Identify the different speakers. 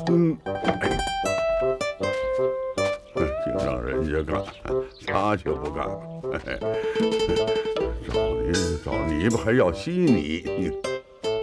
Speaker 1: 净让人家干，他就不干了。找你还要吸你，